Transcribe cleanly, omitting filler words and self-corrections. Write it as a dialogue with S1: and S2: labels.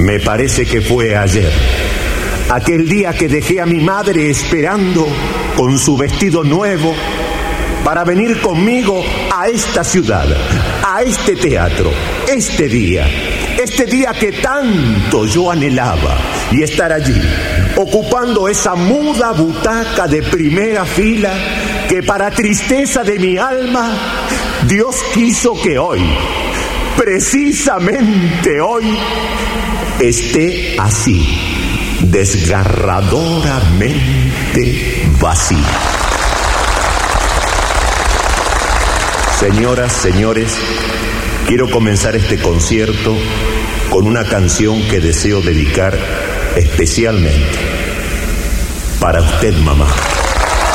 S1: Me parece que fue ayer, aquel día que dejé a mi madre esperando con su vestido nuevo para venir conmigo a esta ciudad, a este teatro, este día que tanto yo anhelaba, y estar allí, ocupando esa muda butaca de primera fila que para tristeza de mi alma, Dios quiso que hoy, precisamente hoy, esté así, desgarradoramente vacía. Señoras, señores, quiero comenzar este concierto con una canción que deseo dedicar especialmente para usted, mamá.